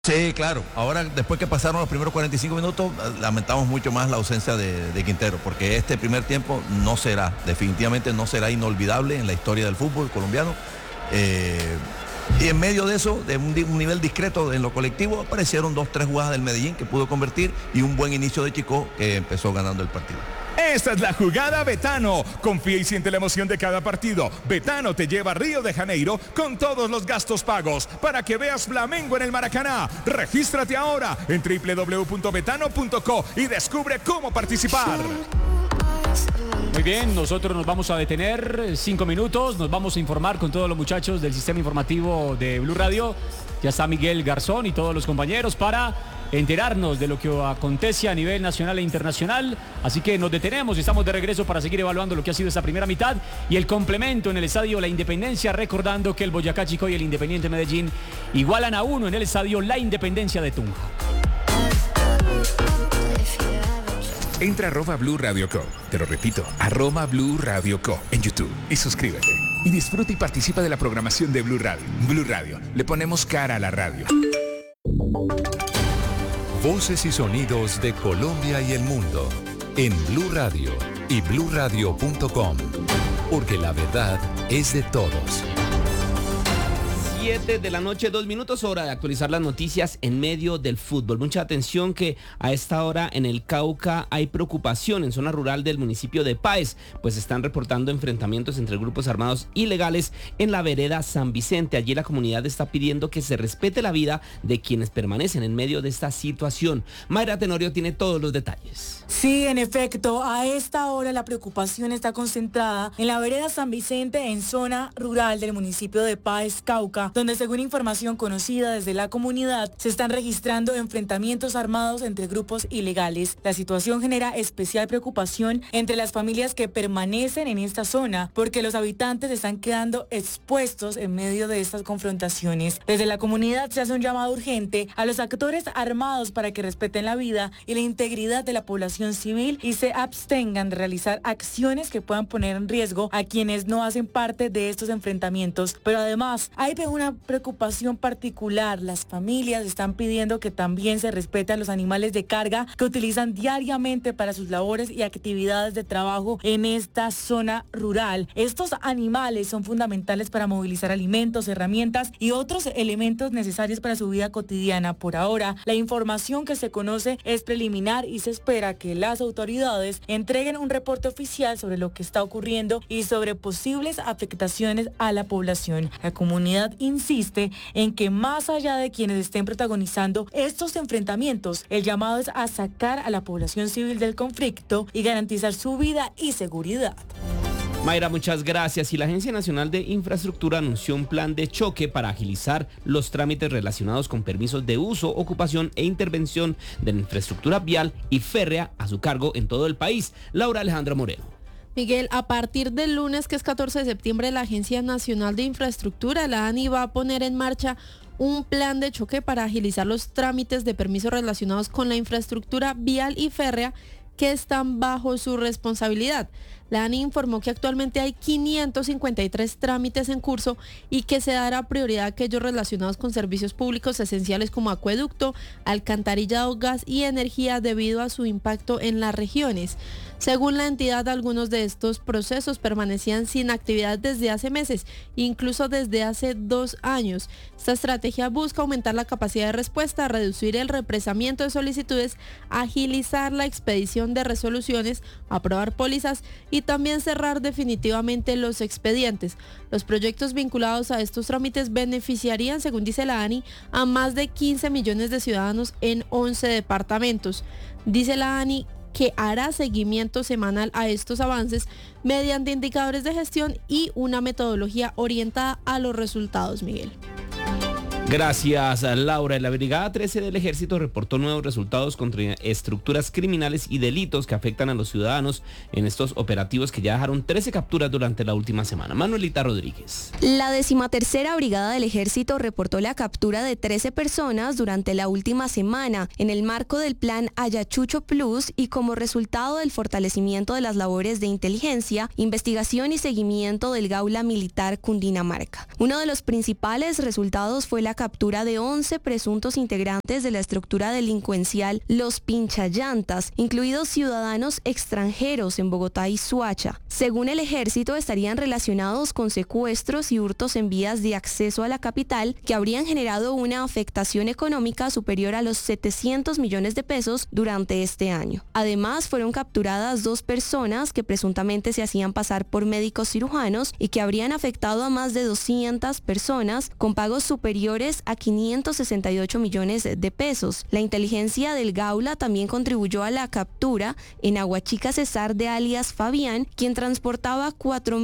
Sí, claro. Ahora, después que pasaron los primeros 45 minutos, lamentamos mucho más la ausencia de Quintero, porque este primer tiempo definitivamente no será inolvidable en la historia del fútbol colombiano. Y en medio de eso, de un nivel discreto en lo colectivo, aparecieron 2-3 jugadas del Medellín que pudo convertir y un buen inicio de Chico que empezó ganando el partido. Esta es la jugada Betano. Confía y siente la emoción de cada partido. Betano te lleva a Río de Janeiro con todos los gastos pagos para que veas Flamengo en el Maracaná. Regístrate ahora en www.betano.co y descubre cómo participar. Muy bien, nosotros nos vamos a detener 5 minutos, nos vamos a informar con todos los muchachos del sistema informativo de Blue Radio. Ya está Miguel Garzón y todos los compañeros para enterarnos de lo que acontece a nivel nacional e internacional. Así que nos detenemos y estamos de regreso para seguir evaluando lo que ha sido esta primera mitad y el complemento en el estadio La Independencia, recordando que el Boyacá Chicó y el Independiente Medellín igualan a 1 en el estadio La Independencia de Tunja. Entra a @Blue Radio Co. Te lo repito, @Blue Radio Co. en YouTube y suscríbete. Y disfruta y participa de la programación de Blue Radio. Blue Radio, le ponemos cara a la radio. Voces y sonidos de Colombia y el mundo en Blue Radio y bluradio.com, porque la verdad es de todos. 7 de la noche, 2 minutos, hora de actualizar las noticias en medio del fútbol. Mucha atención que a esta hora en el Cauca hay preocupación en zona rural del municipio de Páez, pues están reportando enfrentamientos entre grupos armados ilegales en la vereda San Vicente. Allí la comunidad está pidiendo que se respete la vida de quienes permanecen en medio de esta situación. Mayra Tenorio tiene todos los detalles. Sí, en efecto, a esta hora la preocupación está concentrada en la vereda San Vicente, en zona rural del municipio de Páez, Cauca, donde según información conocida desde la comunidad se están registrando enfrentamientos armados entre grupos ilegales. La situación genera especial preocupación entre las familias que permanecen en esta zona porque los habitantes están quedando expuestos en medio de estas confrontaciones. Desde la comunidad se hace un llamado urgente a los actores armados para que respeten la vida y la integridad de la población civil y se abstengan de realizar acciones que puedan poner en riesgo a quienes no hacen parte de estos enfrentamientos. Pero además hay una preocupación particular. Las familias están pidiendo que también se respeten los animales de carga que utilizan diariamente para sus labores y actividades de trabajo en esta zona rural. Estos animales son fundamentales para movilizar alimentos, herramientas y otros elementos necesarios para su vida cotidiana. Por ahora, la información que se conoce es preliminar y se espera que las autoridades entreguen un reporte oficial sobre lo que está ocurriendo y sobre posibles afectaciones a la población. La comunidad insiste en que más allá de quienes estén protagonizando estos enfrentamientos, el llamado es a sacar a la población civil del conflicto y garantizar su vida y seguridad. Mayra, muchas gracias. Y la Agencia Nacional de Infraestructura anunció un plan de choque para agilizar los trámites relacionados con permisos de uso, ocupación e intervención de la infraestructura vial y férrea a su cargo en todo el país. Laura Alejandra Moreno. Miguel, a partir del lunes, que es 14 de septiembre, la Agencia Nacional de Infraestructura, la ANI, va a poner en marcha un plan de choque para agilizar los trámites de permisos relacionados con la infraestructura vial y férrea que están bajo su responsabilidad. La ANI informó que actualmente hay 553 trámites en curso y que se dará prioridad a aquellos relacionados con servicios públicos esenciales como acueducto, alcantarillado, gas y energía debido a su impacto en las regiones. Según la entidad, algunos de estos procesos permanecían sin actividad desde hace meses, incluso desde hace 2 años. Esta estrategia busca aumentar la capacidad de respuesta, reducir el represamiento de solicitudes, agilizar la expedición de resoluciones, aprobar pólizas y también cerrar definitivamente los expedientes. Los proyectos vinculados a estos trámites beneficiarían, según dice la ANI, a más de 15 millones de ciudadanos en 11 departamentos. Dice la ANI que hará seguimiento semanal a estos avances mediante indicadores de gestión y una metodología orientada a los resultados, Miguel. Gracias, Laura. La Brigada 13 del Ejército reportó nuevos resultados contra estructuras criminales y delitos que afectan a los ciudadanos en estos operativos que ya dejaron 13 capturas durante la última semana. Manuelita Rodríguez. La 13ª Brigada del Ejército reportó la captura de 13 personas durante la última semana en el marco del plan Ayacucho Plus y como resultado del fortalecimiento de las labores de inteligencia, investigación y seguimiento del Gaula Militar Cundinamarca. Uno de los principales resultados fue la captura de 11 presuntos integrantes de la estructura delincuencial Los Pinchallantas, incluidos ciudadanos extranjeros en Bogotá y Soacha. Según el ejército, estarían relacionados con secuestros y hurtos en vías de acceso a la capital que habrían generado una afectación económica superior a los 700 millones de pesos durante este año. Además, fueron capturadas 2 personas que presuntamente se hacían pasar por médicos cirujanos y que habrían afectado a más de 200 personas con pagos superiores a 568 millones de pesos. La inteligencia del Gaula también contribuyó a la captura en Aguachica Cesar de alias Fabián, quien transportaba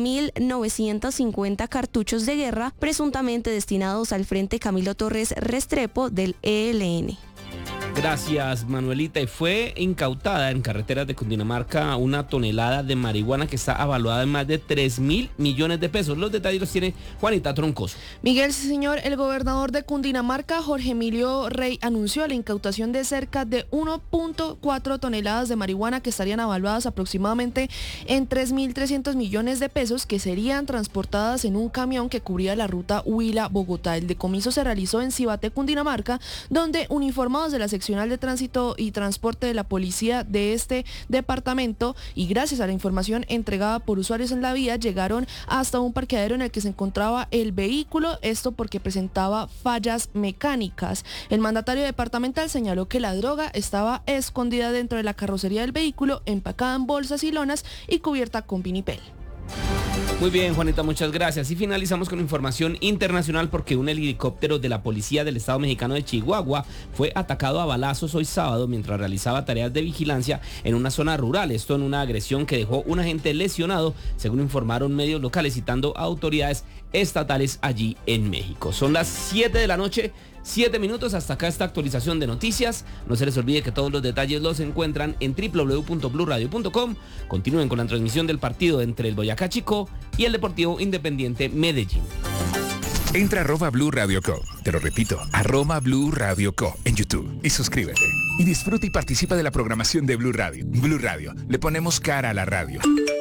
4.950 cartuchos de guerra presuntamente destinados al Frente Camilo Torres Restrepo del ELN. Gracias, Manuelita. Y fue incautada en carreteras de Cundinamarca una tonelada de marihuana que está avaluada en más de 3.000 millones de pesos. Los detalles los tiene Juanita Troncoso. Miguel, sí, señor, el gobernador de Cundinamarca, Jorge Emilio Rey, anunció la incautación de cerca de 1.4 toneladas de marihuana que estarían avaluadas aproximadamente en 3.300 millones de pesos, que serían transportadas en un camión que cubría la ruta Huila-Bogotá. El decomiso se realizó en Cibate, Cundinamarca, donde uniformados de la seccional de tránsito y transporte de la policía de este departamento, y gracias a la información entregada por usuarios en la vía, llegaron hasta un parqueadero en el que se encontraba el vehículo, esto porque presentaba fallas mecánicas. El mandatario departamental señaló que la droga estaba escondida dentro de la carrocería del vehículo, empacada en bolsas y lonas y cubierta con vinipel. Muy bien, Juanita, muchas gracias. Y finalizamos con información internacional porque un helicóptero de la policía del Estado mexicano de Chihuahua fue atacado a balazos hoy sábado mientras realizaba tareas de vigilancia en una zona rural. Esto en una agresión que dejó un agente lesionado, según informaron medios locales, citando a autoridades estatales allí en México. Son las 7 de la noche. 7 minutos, hasta acá esta actualización de noticias. No se les olvide que todos los detalles los encuentran en www.bluradio.com. Continúen con la transmisión del partido entre el Boyacá Chicó y el Deportivo Independiente Medellín. Entra a @BluRadioCo. Te lo repito, @BluRadioCo en YouTube y suscríbete. Y disfruta y participa de la programación de Blue Radio. Blue Radio, le ponemos cara a la radio.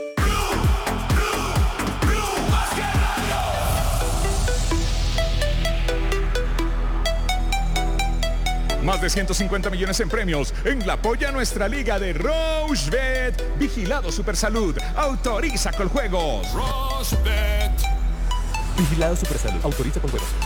Más de 150 millones en premios en la Polla Nuestra Liga de Rochebet. Vigilado Supersalud. Autoriza con juegos. Rochebet. Vigilado Supersalud. Autoriza con juegos.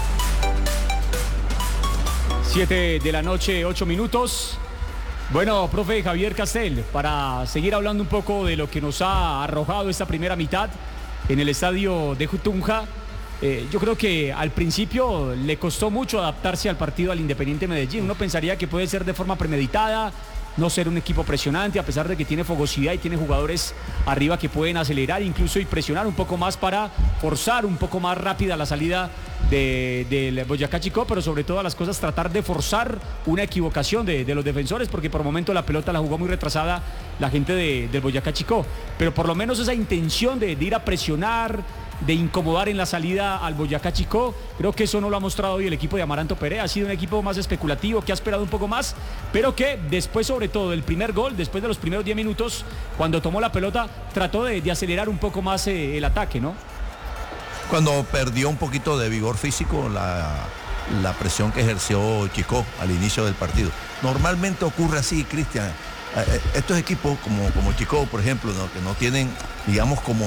7 de la noche, 8 minutos. Bueno, profe Javier Castel, para seguir hablando un poco de lo que nos ha arrojado esta primera mitad en el estadio de Tunja. Yo creo que al principio le costó mucho adaptarse al partido al Independiente Medellín. Uno pensaría que puede ser de forma premeditada, no ser un equipo presionante, a pesar de que tiene fogosidad y tiene jugadores arriba que pueden acelerar incluso y presionar un poco más para forzar un poco más rápida la salida del Boyacá Chicó, pero sobre todas las cosas tratar de forzar una equivocación de los defensores, porque por momento la pelota la jugó muy retrasada la gente del Boyacá Chicó, pero por lo menos esa intención de ir a presionar, de incomodar en la salida al Boyacá Chicó, creo que eso no lo ha mostrado hoy el equipo de Amaranto Perea. Ha sido un equipo más especulativo, que ha esperado un poco más, pero que después, sobre todo del primer gol, después de los primeros 10 minutos, cuando tomó la pelota, trató de acelerar un poco más el ataque, ¿no? Cuando perdió un poquito de vigor físico, la presión que ejerció Chicó al inicio del partido. Normalmente ocurre así, Cristian. Estos equipos como Chicó, por ejemplo, ¿no? Que no tienen, digamos, como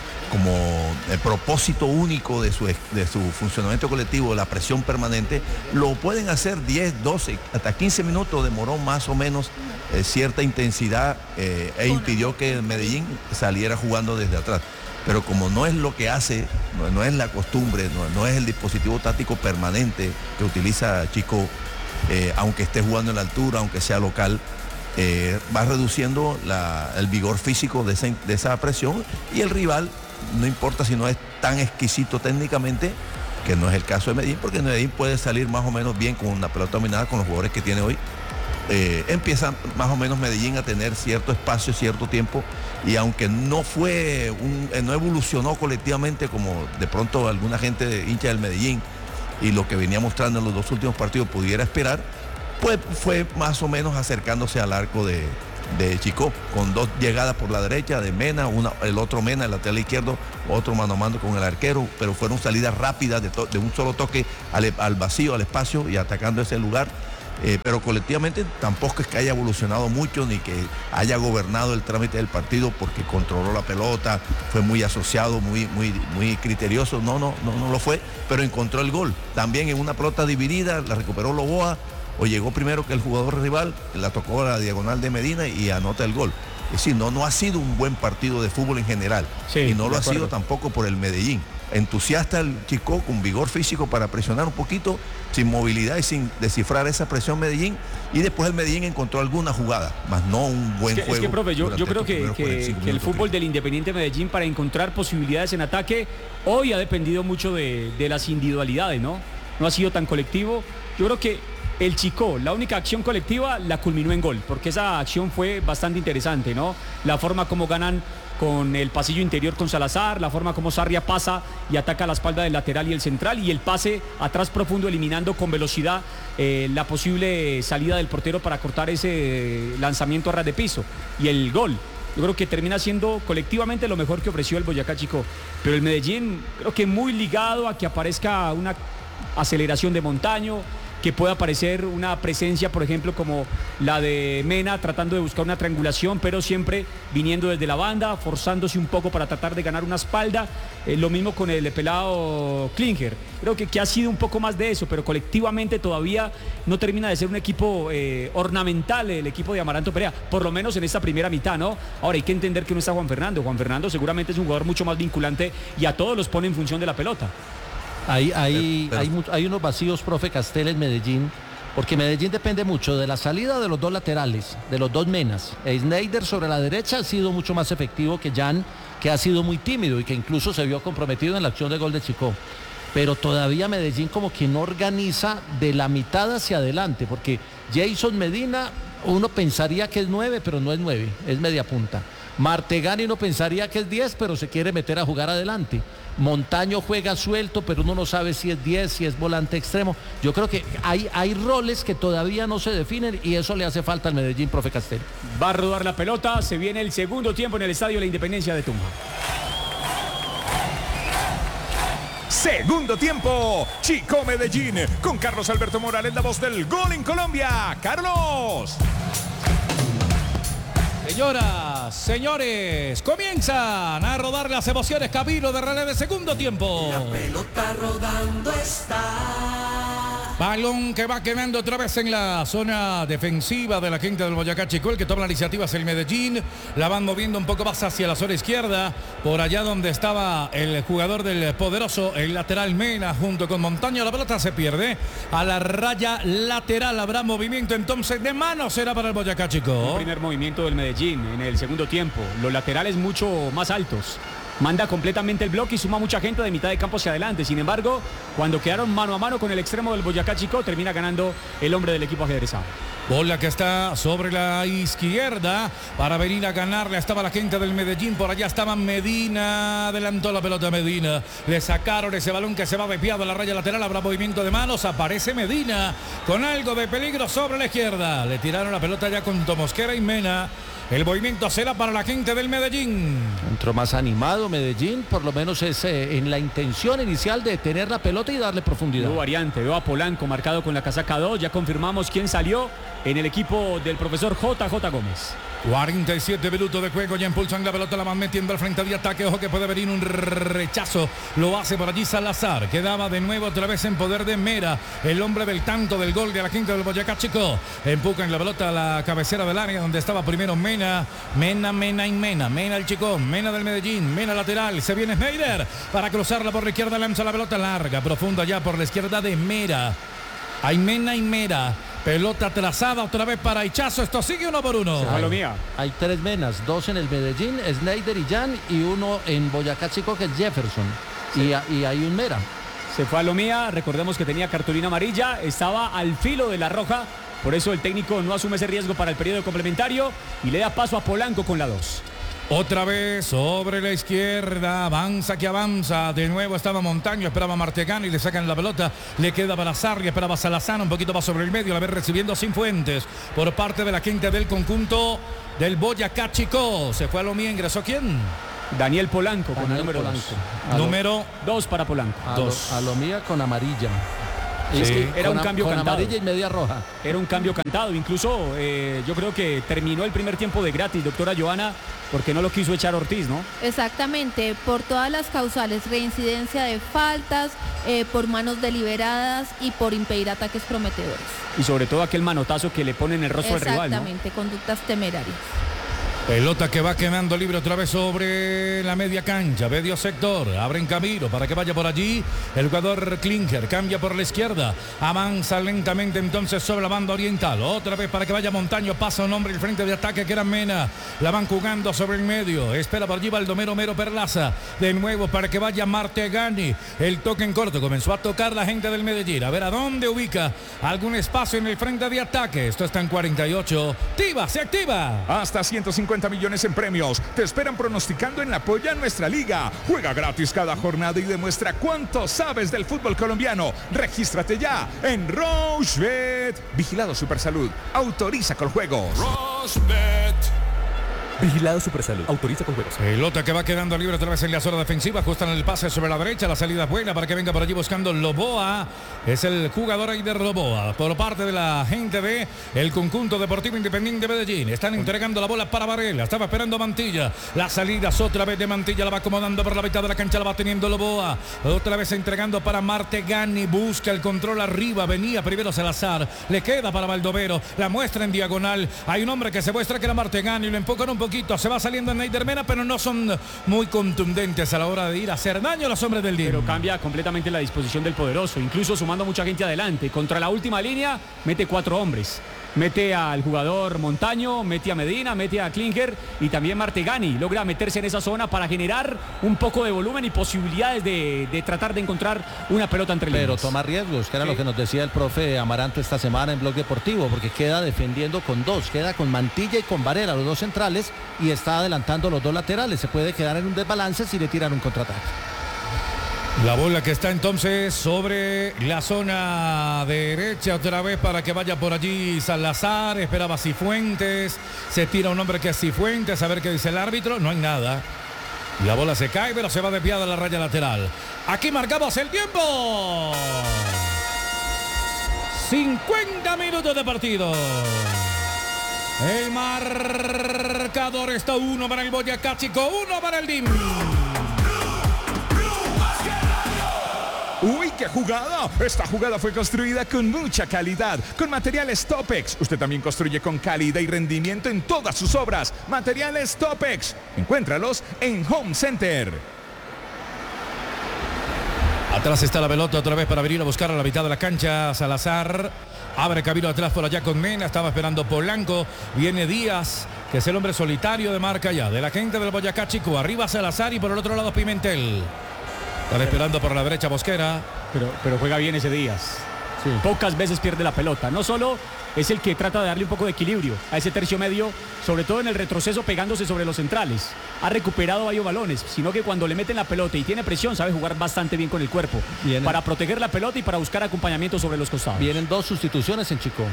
el propósito único de su funcionamiento colectivo, la presión permanente, lo pueden hacer 10, 12, hasta 15 minutos, demoró más o menos cierta intensidad e impidió que Medellín saliera jugando desde atrás. Pero como no es lo que hace, no es la costumbre, no es el dispositivo táctico permanente que utiliza Chicó, aunque esté jugando en la altura, aunque sea local, va reduciendo el vigor físico de esa presión, y el rival, no importa si no es tan exquisito técnicamente, que no es el caso de Medellín, porque Medellín puede salir más o menos bien con una pelota dominada con los jugadores que tiene hoy. Empieza más o menos Medellín a tener cierto espacio, cierto tiempo, y aunque no evolucionó colectivamente como de pronto alguna gente hincha del Medellín y lo que venía mostrando en los 2 últimos partidos pudiera esperar, pues fue más o menos acercándose al arco de de Chico, con 2 llegadas por la derecha de Mena, el otro Mena, el lateral izquierdo, otro mano a mano con el arquero, pero fueron salidas rápidas de un solo toque al vacío, al espacio y atacando ese lugar. Pero colectivamente tampoco es que haya evolucionado mucho ni que haya gobernado el trámite del partido, porque controló la pelota, fue muy asociado, muy criterioso, no lo fue, pero encontró el gol. También en una pelota dividida, la recuperó Loboa, o llegó primero que el jugador rival, la tocó a la diagonal de Medina y anota el gol. Es decir, no ha sido un buen partido de fútbol en general, sí, y no lo ha sido tampoco por el Medellín. Entusiasta el Chico, con vigor físico para presionar un poquito, sin movilidad y sin descifrar esa presión Medellín, y después el Medellín encontró alguna jugada, más no un buen juego. Es que, profe, yo creo que el fútbol del Independiente Medellín, para encontrar posibilidades en ataque, hoy ha dependido mucho de las individualidades, ¿no? No ha sido tan colectivo. Yo creo que el Chico, la única acción colectiva la culminó en gol, porque esa acción fue bastante interesante, ¿no? La forma como ganan con el pasillo interior con Salazar, la forma como Sarria pasa y ataca la espalda del lateral y el central, y el pase atrás profundo eliminando con velocidad la posible salida del portero para cortar ese lanzamiento a ras de piso, y el gol. Yo creo que termina siendo colectivamente lo mejor que ofreció el Boyacá Chico, pero el Medellín creo que muy ligado a que aparezca una aceleración de Montaño, que pueda aparecer una presencia, por ejemplo, como la de Mena, tratando de buscar una triangulación, pero siempre viniendo desde la banda, forzándose un poco para tratar de ganar una espalda. Lo mismo con el pelado Klinger. Creo que ha sido un poco más de eso, pero colectivamente todavía no termina de ser un equipo ornamental el equipo de Amaranto Perea, por lo menos en esta primera mitad, ¿no? Ahora hay que entender que no está Juan Fernando. Juan Fernando seguramente es un jugador mucho más vinculante y a todos los pone en función de la pelota. Hay unos vacíos, profe Castel, en Medellín, porque Medellín depende mucho de la salida de los 2 laterales, de los 2 Menas. Sneijder sobre la derecha ha sido mucho más efectivo que Jan, que ha sido muy tímido y que incluso se vio comprometido en la acción de gol de Chico. Pero todavía Medellín como que no organiza de la mitad hacia adelante, porque Jason Medina, uno pensaría que es 9, pero no es 9, es media punta. Martegani uno pensaría que es 10, pero se quiere meter a jugar adelante. Montaño juega suelto, pero uno no sabe si es 10, si es volante extremo. Yo creo que hay roles que todavía no se definen y eso le hace falta al Medellín, profe Castel. Va a rodar la pelota, se viene el segundo tiempo en el Estadio La Independencia de Tunja. Segundo tiempo, Chico Medellín, con Carlos Alberto Morales, la voz del gol en Colombia. ¡Carlos! Señoras, señores, comienzan a rodar las emociones camino de relé de segundo tiempo. La pelota rodando está. Balón que va quemando otra vez en la zona defensiva de la gente del Boyacá Chico. El que toma la iniciativa es el Medellín. La van moviendo un poco más hacia la zona izquierda, por allá donde estaba el jugador del poderoso, el lateral Mena, junto con Montaño. La pelota se pierde a la raya lateral. Habrá movimiento entonces de mano, será para el Boyacá Chico. El primer movimiento del Medellín en el segundo tiempo. Los laterales mucho más altos. Manda completamente el bloque y suma mucha gente de mitad de campo hacia adelante. Sin embargo, cuando quedaron mano a mano con el extremo del Boyacá Chico, termina ganando el hombre del equipo ajedrezado. Bola que está sobre la izquierda para venir a ganarle. Estaba la gente del Medellín, por allá estaba Medina, adelantó la pelota Medina. Le sacaron ese balón que se va desviado a la raya lateral. Habrá movimiento de manos, aparece Medina con algo de peligro sobre la izquierda. Le tiraron la pelota ya con Tomosquera y Mena. El movimiento será para la gente del Medellín. Entró más animado Medellín, por lo menos es en la intención inicial de tener la pelota y darle profundidad. Hubo variante, veo a Polanco marcado con la casaca 2, ya confirmamos quién salió en el equipo del profesor JJ Gómez. 47 minutos de juego, ya impulsan la pelota, la van metiendo al frente de ataque. Ojo que puede venir un rechazo, lo hace por allí Salazar. Quedaba de nuevo otra vez en poder de Mera, el hombre del tanto del gol de la quinta del Boyacá Chico. Empujan la pelota a la cabecera del área donde estaba primero Mena el Chico, Mena del Medellín, Mena lateral, se viene Sneijder para cruzarla por la izquierda, lanza la pelota larga, profunda ya por la izquierda de Mera. Hay Mena y Mera. Pelota trazada otra vez para Hichazo. Esto sigue 1 por 1. Hay 3 Menas, 2 en el Medellín, Sneijder y Jan, y 1 en Boyacá Chico que es Jefferson. Sí. Y hay un Mera. Se fue a Lomía, recordemos que tenía cartulina amarilla, estaba al filo de la roja, por eso el técnico no asume ese riesgo para el periodo complementario y le da paso a Polanco con la 2. Otra vez sobre la izquierda, avanza que avanza, de nuevo estaba Montaño, esperaba Martegani, le sacan la pelota, le queda para Sarri, esperaba Salazar, un poquito más sobre el medio, la vez recibiendo Cifuentes por parte de la gente del conjunto del Boyacá Chicó. Se fue a Lomía, ingresó ¿quién? Daniel Polanco con el número 2. Número 2 para Polanco. A Lomía con amarilla. Es que era un cambio con cantado. amarilla y media roja. Era un cambio cantado. Incluso yo creo que terminó el primer tiempo de gratis, doctora Joana, porque no lo quiso echar Ortiz, ¿no? Exactamente, por todas las causales, reincidencia de faltas, por manos deliberadas y por impedir ataques prometedores. Y sobre todo aquel manotazo que le pone en el rostro al rival, ¿no? Exactamente, conductas temerarias. Pelota que va quedando libre otra vez sobre la media cancha, medio sector, abren camino para que vaya por allí el jugador Klinger, cambia por la izquierda, avanza lentamente entonces sobre la banda oriental, otra vez para que vaya Montaño, pasa un hombre el frente de ataque que era Mena, la van jugando sobre el medio, espera por allí Baldomero Mero Perlaza, de nuevo para que vaya Martegani, el toque en corto, comenzó a tocar la gente del Medellín, a ver a dónde ubica algún espacio en el frente de ataque, esto está en 48, ¡Tiva, se activa! Hasta 150 millones en premios. Te esperan pronosticando en la Polla Nuestra Liga. Juega gratis cada jornada y demuestra cuánto sabes del fútbol colombiano. Regístrate ya en Rochebet. Vigilado Supersalud. Autoriza con juegos. Rochebet. Vigilado Supersalud. Autoriza con juegos. Pelota que va quedando libre otra vez en la zona defensiva. Ajustan el pase sobre la derecha. La salida es buena para que venga por allí buscando Loboa. Es el jugador Eider Loboa. Por parte de la gente de el conjunto Deportivo Independiente de Medellín. Están entregando la bola para Varela. Estaba esperando Mantilla. La salida es otra vez de Mantilla. La va acomodando por la mitad de la cancha. La va teniendo Loboa. Otra vez entregando para Martegani. Busca el control arriba. Venía primero Salazar. Le queda para Baldomero. La muestra en diagonal. Hay un hombre que se muestra que era Martegani. Lo empujan un poquito. Se va saliendo en Neider Mena, pero no son muy contundentes a la hora de ir a hacer daño a los hombres del DIM. Pero cambia completamente la disposición del poderoso, incluso sumando mucha gente adelante. Contra la última línea, mete 4 hombres. Mete al jugador Montaño, mete a Medina, mete a Klinger y también Martegani. Logra meterse en esa zona para generar un poco de volumen y posibilidades de tratar de encontrar una pelota entre líneas. Pero toma riesgos, que era lo que nos decía el profe Amaranto esta semana en Blog Deportivo, porque queda defendiendo con 2, queda con Mantilla y con Varela, los 2 centrales, y está adelantando los 2 laterales. Se puede quedar en un desbalance si le tiran un contraataque. La bola que está entonces sobre la zona derecha otra vez para que vaya por allí Salazar, esperaba Cifuentes, se tira un hombre que es Cifuentes, a ver qué dice el árbitro, no hay nada. La bola se cae, pero se va desviada a la raya lateral. Aquí marcamos el tiempo. 50 minutos de partido. El marcador está 1 para el Boyacá Chicó, 1 para el DIM. ¡Uy, qué jugada! Esta jugada fue construida con mucha calidad, con materiales Topex. Usted también construye con calidad y rendimiento en todas sus obras. Materiales Topex. Encuéntralos en Home Center. Atrás está la pelota otra vez para venir a buscar a la mitad de la cancha. Salazar abre camino atrás por allá con Mena. Estaba esperando Polanco. Viene Díaz, que es el hombre solitario de marca ya. De la gente del Boyacá Chicó. Arriba Salazar y por el otro lado Pimentel. Están esperando por la derecha Mosquera. Pero juega bien ese Díaz. Sí. Pocas veces pierde la pelota. No solo es el que trata de darle un poco de equilibrio a ese tercio medio, sobre todo en el retroceso pegándose sobre los centrales. Ha recuperado varios balones, sino que cuando le meten la pelota y tiene presión, sabe jugar bastante bien con el cuerpo. Para proteger la pelota y para buscar acompañamiento sobre los costados. Vienen 2 sustituciones en Chicó.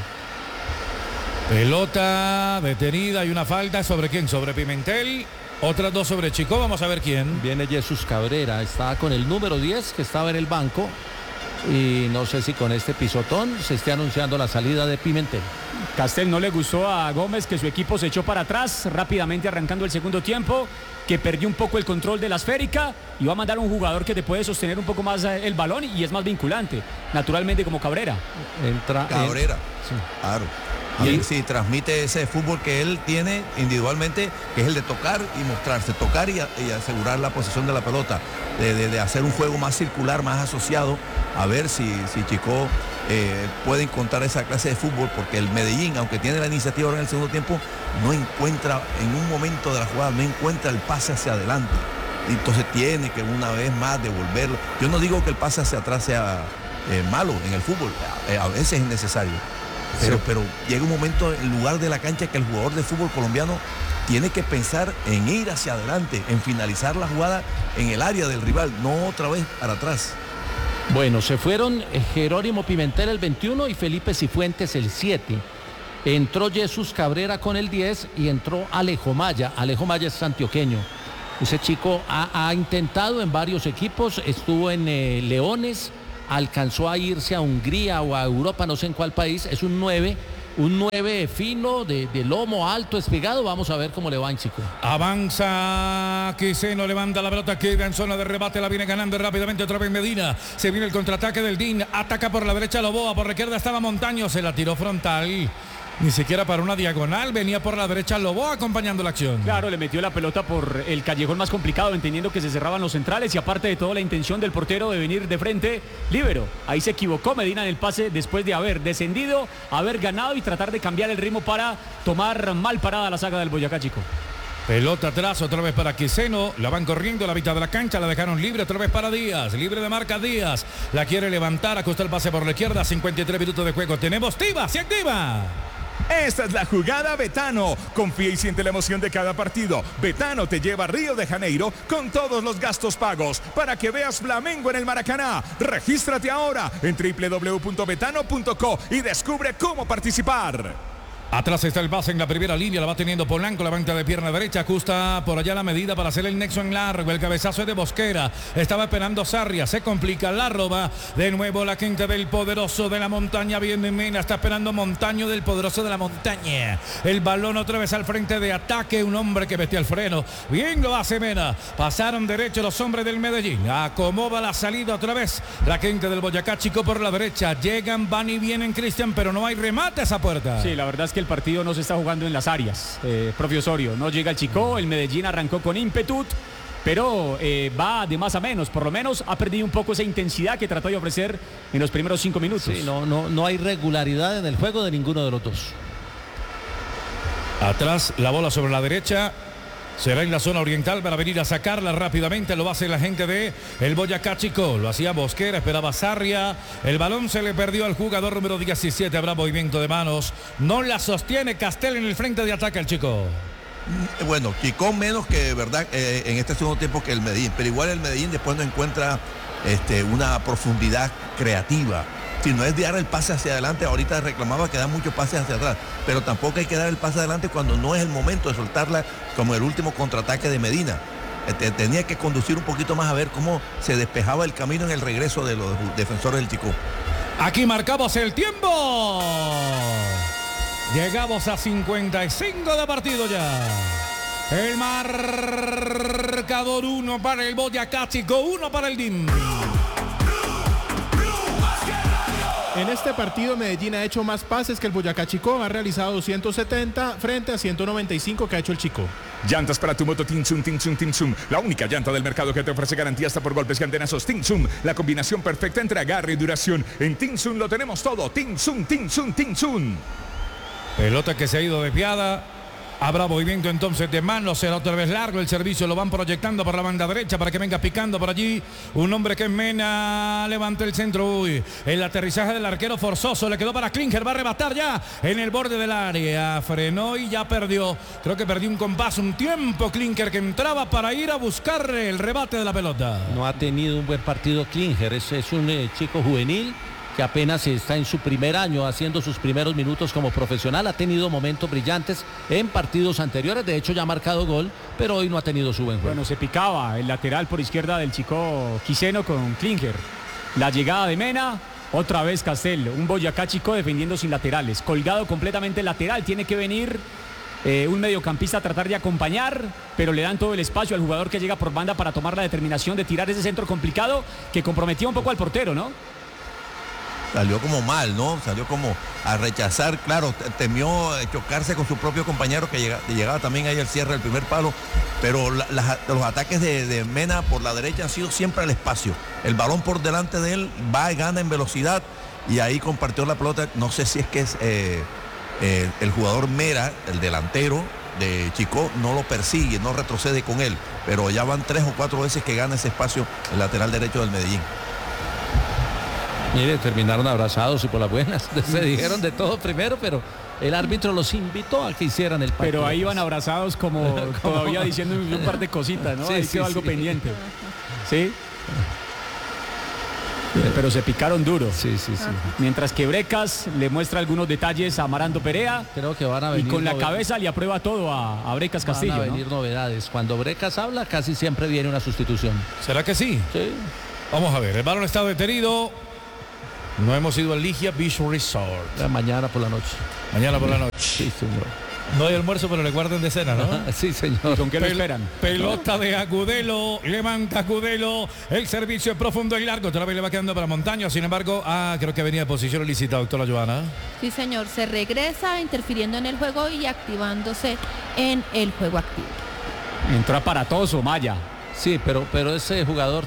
Pelota detenida y una falta. ¿Sobre quién? Sobre Pimentel. Otras 2 sobre Chicó, vamos a ver quién. Viene Jesús Cabrera, está con el número 10 que estaba en el banco. Y no sé si con este pisotón se esté anunciando la salida de Pimentel. Castel no le gustó a Gómez que su equipo se echó para atrás rápidamente arrancando el segundo tiempo, que perdió un poco el control de la esférica y va a mandar un jugador que te puede sostener un poco más el balón y es más vinculante, naturalmente como Cabrera. Cabrera, sí. Claro. Y sí, transmite ese fútbol que él tiene individualmente, que es el de tocar y mostrarse, tocar y asegurar la posición de la pelota, de hacer un juego más circular, más asociado, a ver si Chicó puede encontrar esa clase de fútbol, porque el Medellín, aunque tiene la iniciativa ahora en el segundo tiempo, no encuentra, en un momento de la jugada, no encuentra el pase hacia adelante. Y entonces tiene que una vez más devolverlo. Yo no digo que el pase hacia atrás sea malo en el fútbol, a veces es necesario. Pero llega un momento en lugar de la cancha que el jugador de fútbol colombiano tiene que pensar en ir hacia adelante, en finalizar la jugada en el área del rival, no otra vez para atrás. Bueno, se fueron Jerónimo Pimentel el 21 y Felipe Cifuentes el 7. Entró Jesús Cabrera con el 10 y entró Alejo Maya. Alejo Maya es antioqueño. Ese chico ha intentado en varios equipos, estuvo en Leones, alcanzó a irse a Hungría o a Europa, no sé en cuál país. Es un 9 fino, de lomo alto, espigado. Vamos a ver cómo le va en chico. Avanza Quiseno, levanta la pelota, queda en zona de rebate, la viene ganando rápidamente otra vez Medina. Se viene el contraataque del DIN, ataca por la derecha Loboa, por la izquierda estaba Montaño, se la tiró frontal. Ni siquiera para una diagonal, venía por la derecha Loboa acompañando la acción. Claro, le metió la pelota por el callejón más complicado, entendiendo que se cerraban los centrales y aparte de todo la intención del portero de venir de frente, líbero. Ahí se equivocó Medina en el pase después de haber descendido, haber ganado y tratar de cambiar el ritmo para tomar mal parada la saga del Boyacá Chico. Pelota atrás otra vez para Quiseno, la van corriendo a la mitad de la cancha, la dejaron libre otra vez para Díaz, libre de marca Díaz, la quiere levantar, ajusta el pase por la izquierda, 53 minutos de juego, tenemos Tiva, se activa. Esta es la jugada Betano. Confía y siente la emoción de cada partido. Betano te lleva a Río de Janeiro con todos los gastos pagos para que veas Flamengo en el Maracaná. Regístrate ahora en www.betano.co y descubre cómo participar. Atrás está el pase en la primera línea, la va teniendo Polanco, levanta de pierna derecha, ajusta por allá la medida para hacer el nexo en largo, el cabezazo es de Bosquera, estaba esperando Sarria, se complica, la roba, de nuevo la gente del poderoso de la montaña, viene Mena, está esperando Montaño del poderoso de la montaña, el balón otra vez al frente de ataque, un hombre que metió el freno, bien lo hace Mena, pasaron derecho los hombres del Medellín, acomoda la salida otra vez, la gente del Boyacá Chico por la derecha, llegan, van y vienen Cristian, pero no hay remate a esa puerta. Sí, la verdad es que el partido no se está jugando en las áreas, profe Osorio, no llega el Chico, el Medellín arrancó con ímpetu, pero va de más a menos, por lo menos ha perdido un poco esa intensidad que trató de ofrecer en los primeros 5 minutos. Sí, no hay regularidad en el juego de ninguno de los dos. Atrás la bola sobre la derecha. Será en la zona oriental para venir a sacarla rápidamente. Lo hace la gente de el Boyacá Chico. Lo hacía Bosquera, esperaba Sarria. El balón se le perdió al jugador número 17. Habrá movimiento de manos. No la sostiene Castel en el frente de ataque el Chico. Bueno, Chico menos que verdad en este segundo tiempo que el Medellín. Pero igual el Medellín después no encuentra una profundidad creativa. Si no es de dar el pase hacia adelante, ahorita reclamaba que da muchos pases hacia atrás, pero tampoco hay que dar el pase adelante cuando no es el momento de soltarla, como el último contraataque de Medina. Tenía que conducir un poquito más a ver cómo se despejaba el camino en el regreso de los defensores del Chico. Aquí marcamos el tiempo. Llegamos a 55 de partido ya. El marcador 1 para el Boyacá Chico, 1 para el DIM. En este partido Medellín ha hecho más pases que el Boyacá Chico, ha realizado 270 frente a 195 que ha hecho el Chico. Llantas para tu moto Tinsum, la única llanta del mercado que te ofrece garantía hasta por golpes y antenazos. Tinsum, la combinación perfecta entre agarre y duración. En Tinsum lo tenemos todo. Tinsum. Pelota que se ha ido desviada. Habrá movimiento entonces de manos, será otra vez largo el servicio, lo van proyectando por la banda derecha para que venga picando por allí. Un hombre que es Mena, levanta el centro, el aterrizaje del arquero forzoso, le quedó para Klinger, va a arrebatar ya en el borde del área, frenó y ya perdió, creo que perdió un compás, un tiempo Klinger que entraba para ir a buscar el rebate de la pelota. No ha tenido un buen partido Klinger, es un chico juvenil que apenas está en su primer año haciendo sus primeros minutos como profesional, ha tenido momentos brillantes en partidos anteriores, de hecho ya ha marcado gol, pero hoy no ha tenido su buen juego. Bueno, se picaba el lateral por izquierda del Chico Quiseno con Klinger, la llegada de Mena, otra vez Castel, un Boyacá Chico defendiendo sin laterales, colgado completamente el lateral, tiene que venir un mediocampista a tratar de acompañar, pero le dan todo el espacio al jugador que llega por banda para tomar la determinación de tirar ese centro complicado que comprometía un poco al portero, ¿no? Salió como mal, ¿no? Salió como a rechazar, claro, temió chocarse con su propio compañero que llegaba también ahí al cierre del primer palo, pero los ataques de Mena por la derecha han sido siempre al espacio. El balón por delante de él va y gana en velocidad y ahí compartió la pelota. No sé si es que es el jugador Mera, el delantero de Chico, no lo persigue, no retrocede con él, pero ya van 3 o 4 veces que gana ese espacio el lateral derecho del Medellín. Mire, terminaron abrazados y por las buenas. Se dijeron de todo primero, pero El árbitro los invitó a que hicieran el pacto. Pero ahí iban abrazados como todavía diciendo un par de cositas, ¿no? Sí, ahí quedó algo pendiente. ¿Sí? Pero se picaron duro. Sí. Mientras que Brecas le muestra algunos detalles a Marando Perea. Creo que van a venir. Y con la cabeza le aprueba todo a Brecas Castillo. Van a venir novedades. Cuando Brecas habla, casi siempre viene una sustitución. ¿Será que sí? Sí. Vamos a ver, el balón está detenido. No hemos ido al Ligia Beach Resort. Mañana por la noche. Mañana por la noche. Sí, señor. No hay almuerzo, pero le guarden de cena, ¿no? Sí, señor. ¿Y con qué lo esperan? Pelota de Agudelo, levanta Agudelo, el servicio es profundo y largo, otra vez le va quedando para Montaño, sin embargo, creo que venía de posición ilícita, doctora Joana. Sí, señor, se regresa interfiriendo en el juego y activándose en el juego activo. Entró aparatoso, Maya. Sí, pero ese jugador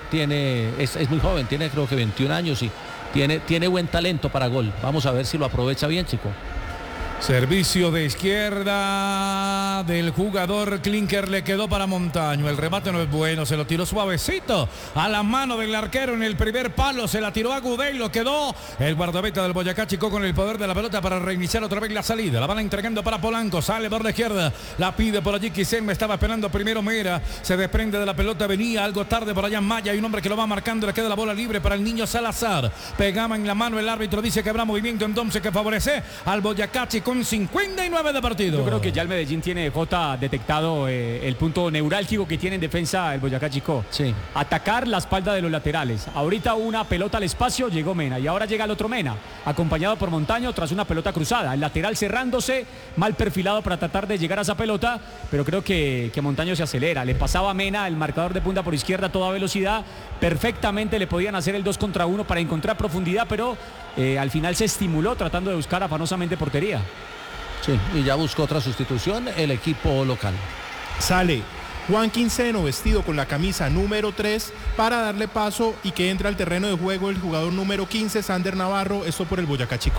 es muy joven, tiene creo que 21 años y tiene buen talento para gol. Vamos a ver si lo aprovecha bien, chico. Servicio de izquierda del jugador Klinker, le quedó para Montaño. El remate no es bueno, se lo tiró suavecito a la mano del arquero en el primer palo. Se la tiró a Agudelo, quedó el guardameta del Boyacá Chico con el poder de la pelota para reiniciar otra vez la salida. La van entregando para Polanco, sale por la izquierda, la pide por allí Quisema, estaba esperando primero Mera, se desprende de la pelota, venía algo tarde por allá Maya, hay un hombre que lo va marcando, le queda la bola libre para el niño Salazar. Pegaba en la mano el árbitro, dice que habrá movimiento entonces que favorece al Boyacá Chico. Con 59 de partido. Yo creo que ya el Medellín tiene, Jota, detectado el punto neurálgico que tiene en defensa el Boyacá Chico. Sí. Atacar la espalda de los laterales. Ahorita una pelota al espacio, llegó Mena y ahora llega el otro Mena, acompañado por Montaño tras una pelota cruzada. El lateral cerrándose, mal perfilado para tratar de llegar a esa pelota, pero creo que Montaño se acelera. Le pasaba a Mena, el marcador de punta por izquierda a toda velocidad. Perfectamente le podían hacer el 2 contra 1 para encontrar profundidad, pero al final se estimuló tratando de buscar afanosamente portería. Sí, y ya buscó otra sustitución el equipo local. Sale Juan Quinceno vestido con la camisa número 3 para darle paso y que entra al terreno de juego el jugador número 15, Sander Navarro, esto por el Boyacá Chico.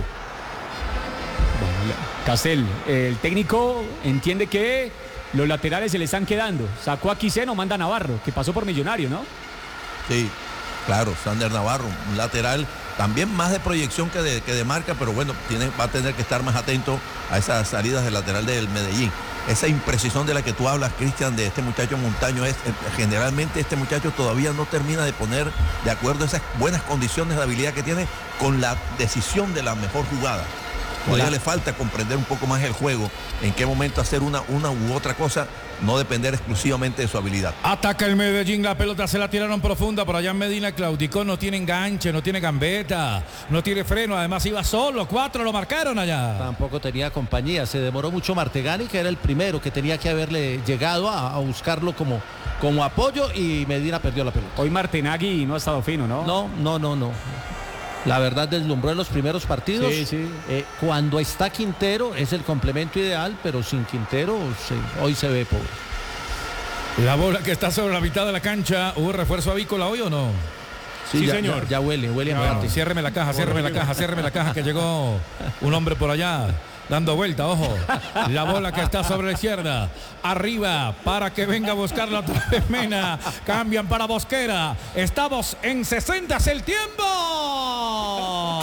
Castel, el técnico entiende que los laterales se le están quedando. Sacó a Quiseno, manda a Navarro, que pasó por Millonario, ¿no? Sí, claro, Sander Navarro, un lateral también más de proyección que de marca, pero bueno, va a tener que estar más atento a esas salidas del lateral del Medellín. Esa imprecisión de la que tú hablas, Cristian, de este muchacho Montaño, generalmente este muchacho todavía no termina de poner de acuerdo esas buenas condiciones de habilidad que tiene con la decisión de la mejor jugada. Todavía le falta comprender un poco más el juego, en qué momento hacer una u otra cosa, no depender exclusivamente de su habilidad. Ataca el Medellín, la pelota se la tiraron profunda, por allá en Medina claudicó, no tiene enganche, no tiene gambeta, no tiene freno, además iba solo, 4 lo marcaron allá. Tampoco tenía compañía, se demoró mucho Martegani, que era el primero que tenía que haberle llegado a buscarlo como apoyo, y Medina perdió la pelota. Hoy Martinagui no ha estado fino, ¿no? No. La verdad deslumbró en los primeros partidos. Sí. Cuando está Quintero es el complemento ideal, pero sin Quintero hoy se ve pobre. La bola que está sobre la mitad de la cancha. ¿Hubo refuerzo avícola hoy o no? Sí, señor. Ya huele a muerte. Ciérreme la caja, que llegó un hombre por allá. Dando vuelta, ojo. La bola que está sobre la izquierda. Arriba para que venga a buscarla otra vez Mena. Cambian para Bosquera. Estamos en 60, es el tiempo.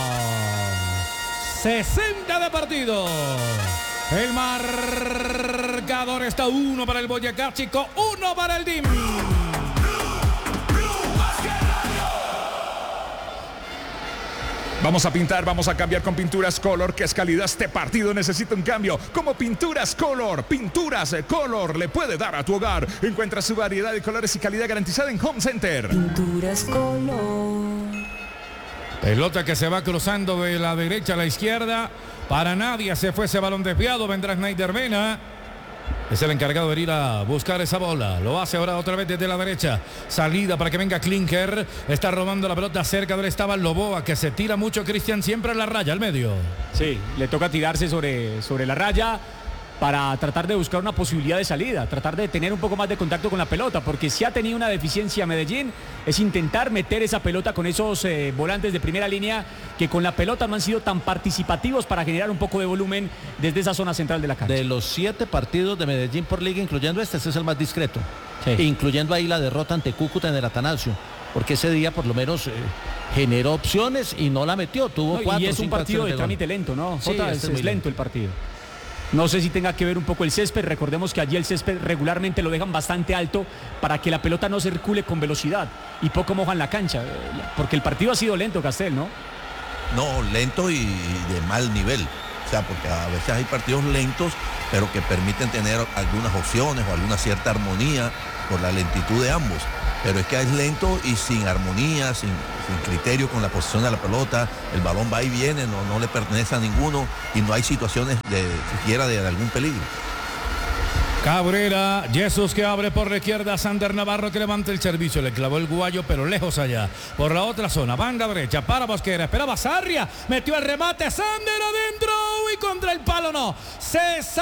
60 de partido. El marcador está 1 para el Boyacá Chico, 1 para el DIM. Vamos a pintar, vamos a cambiar con Pinturas Color, que es calidad. Este partido necesita un cambio. Como Pinturas Color le puede dar a tu hogar. Encuentra su variedad de colores y calidad garantizada en Home Center. Pinturas Color. Pelota que se va cruzando de la derecha a la izquierda. Para nadie se fue ese balón desviado. Vendrá Snyder Mena. Es el encargado de ir a buscar esa bola. Lo hace ahora otra vez desde la derecha. Salida para que venga Klinker. Está robando la pelota cerca de él. Estaba Loboa, que se tira mucho, Cristian, siempre a la raya, al medio. Sí, le toca tirarse sobre la raya para tratar de buscar una posibilidad de salida, tratar de tener un poco más de contacto con la pelota, porque si ha tenido una deficiencia Medellín, es intentar meter esa pelota con esos volantes de primera línea que con la pelota no han sido tan participativos para generar un poco de volumen desde esa zona central de la cancha. De los 7 partidos de Medellín por liga, incluyendo este es el más discreto, incluyendo ahí la derrota ante Cúcuta en el Atanasio. porque ese día por lo menos generó opciones y no la metió, tuvo No, 4 y es un partido de trámite lento, ¿no? Sí, Jota, es lento el partido. No sé si tenga que ver un poco el césped. Recordemos que allí el césped regularmente lo dejan bastante alto para que la pelota no circule con velocidad y poco mojan la cancha, porque el partido ha sido lento, Castel, ¿no? No, lento y de mal nivel. O sea, porque a veces hay partidos lentos, pero que permiten tener algunas opciones o alguna cierta armonía por la lentitud de ambos. Pero es que es lento y sin armonía, sin criterio con la posición de la pelota, el balón va y viene, no le pertenece a ninguno y no hay situaciones siquiera de algún peligro. Cabrera, Jesús que abre por la izquierda, Sander Navarro que levanta el servicio, le clavó el guayo pero lejos allá, por la otra zona, banda derecha para Mosquera, esperaba Sarria, metió el remate, Sander adentro y contra el palo no,